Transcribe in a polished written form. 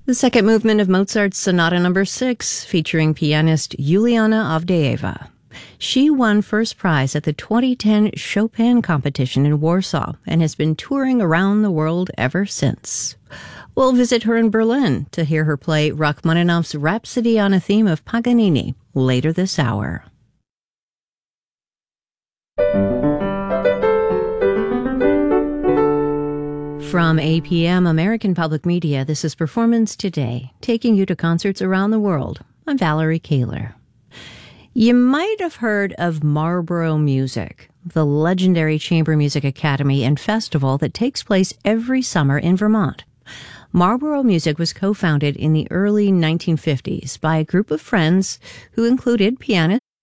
The second movement of Mozart's Sonata No. 6, featuring pianist Juliana Avdeeva. She won first prize at the 2010 Chopin competition in Warsaw and has been touring around the world ever since. We'll visit her in Berlin to hear her play Rachmaninoff's Rhapsody on a Theme of Paganini later this hour. From APM American Public Media, this is Performance Today, taking you to concerts around the world. I'm Valerie Kaler. You might have heard of Marlborough Music, the legendary chamber music academy and festival that takes place every summer in Vermont. Marlborough Music was co-founded in the early 1950s by a group of friends who included pianist